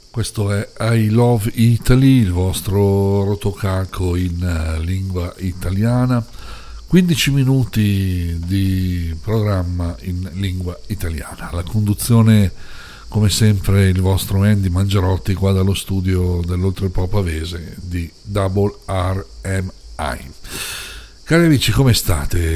Questo è I Love Italy, il vostro rotocalco in lingua italiana. 15 minuti di programma in lingua italiana. La conduzione, come sempre, il vostro Andy Mangerotti qua dallo studio dell'Oltrepo Pavese di Double RMI. Cari amici, come state?